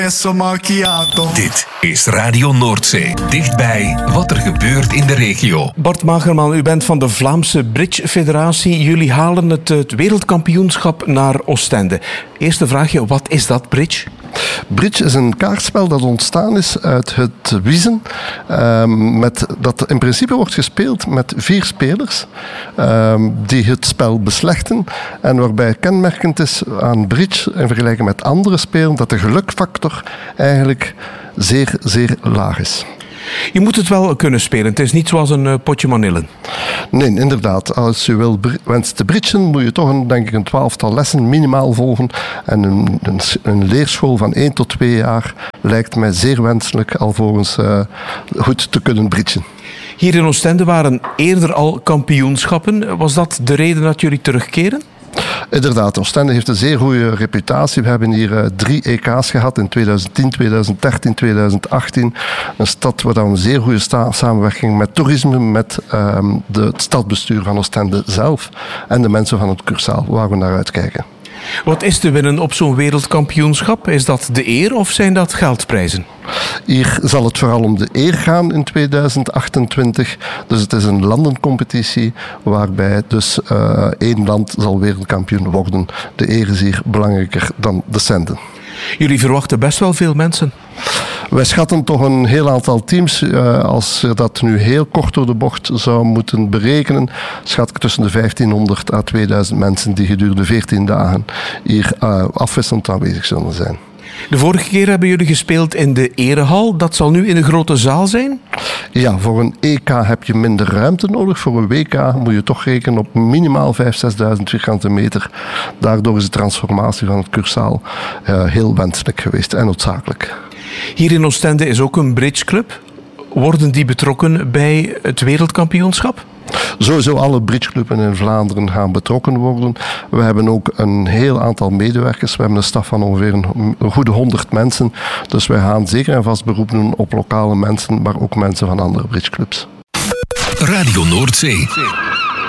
Dit is Radio Noordzee. Dichtbij wat er gebeurt in de regio. Bart Magerman, u bent van de Vlaamse Bridge Federatie. Jullie halen het wereldkampioenschap naar Oostende. Eerste vraagje, wat is dat, bridge? Bridge is een kaartspel dat ontstaan is uit het wiezen. Dat in principe wordt gespeeld met 4 spelers die het spel beslechten. En waarbij kenmerkend is aan bridge in vergelijking met andere spelen dat de gelukfactor eigenlijk zeer, zeer laag is. Je moet het wel kunnen spelen. Het is niet zoals een potje manillen. Nee, inderdaad. Als je wenst te bridgen, moet je toch een 12-tal lessen minimaal volgen. En een leerschool van 1 tot 2 jaar lijkt mij zeer wenselijk alvorens goed te kunnen bridgen. Hier in Oostende waren eerder al kampioenschappen. Was dat de reden dat jullie terugkeren? Inderdaad, Oostende heeft een zeer goede reputatie. We hebben hier 3 EK's gehad in 2010, 2013, 2018. Een stad waar we een zeer goede samenwerking met toerisme, met het stadsbestuur van Oostende zelf en de mensen van het Cursaal, waar we naar uitkijken. Wat is te winnen op zo'n wereldkampioenschap? Is dat de eer of zijn dat geldprijzen? Hier zal het vooral om de eer gaan in 2028. Dus het is een landencompetitie waarbij dus 1 land zal wereldkampioen worden. De eer is hier belangrijker dan de centen. Jullie verwachten best wel veel mensen. Wij schatten toch een heel aantal teams. Als je dat nu heel kort door de bocht zou moeten berekenen, schat ik tussen de 1500 à 2000 mensen die gedurende 14 dagen hier afwisselend aanwezig zullen zijn. De vorige keer hebben jullie gespeeld in de erehal. Dat zal nu in een grote zaal zijn? Ja, voor een EK heb je minder ruimte nodig. Voor een WK moet je toch rekenen op minimaal 5.000, 6.000 vierkante meter. Daardoor is de transformatie van het Cursaal heel wenselijk geweest en noodzakelijk. Hier in Oostende is ook een bridgeclub. Worden die betrokken bij het wereldkampioenschap? Sowieso alle bridgeclubs in Vlaanderen gaan betrokken worden. We hebben ook een heel aantal medewerkers. We hebben een staf van ongeveer een goede 100 mensen. Dus wij gaan zeker en vast beroep doen op lokale mensen, maar ook mensen van andere bridgeclubs. Radio Noordzee.